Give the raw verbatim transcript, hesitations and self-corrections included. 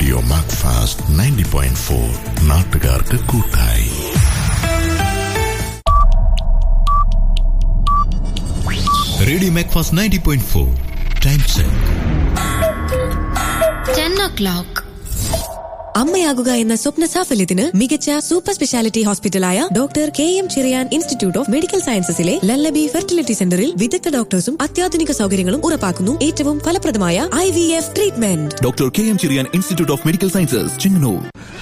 Radio Macfast ninety point four, നാട്ടുകാർക്ക് കൂട്ടായി. Radio Macfast ninety point four, time check ten O clock. അമ്മയാകുക എന്ന സ്വപ്ന സാഫല്യത്തിന് മികച്ച super speciality ഹോസ്പിറ്റലായ doctor K M Cherian institute of medical സയൻസസിലെ ലല്ലബി fertility സെന്ററിൽ വിദഗ്ധ ഡോക്ടേഴ്സും അത്യാധുനിക സൗകര്യങ്ങളും ഉറപ്പാക്കുന്നു ഏറ്റവും ഫലപ്രദമായ I V F treatment. Doctor K M Cherian institute of medical sciences, Chengannur.